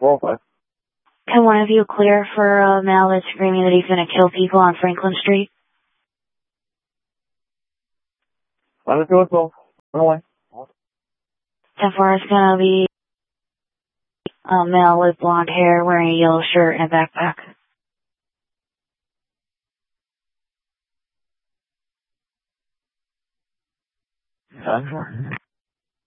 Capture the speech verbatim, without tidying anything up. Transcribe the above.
four oh five. Can one of you clear for a male that's screaming that he's going to kill people on Franklin Street? Let us go as well. Run away. ten four is going to be a male with blonde hair wearing a yellow shirt and a backpack. ten four.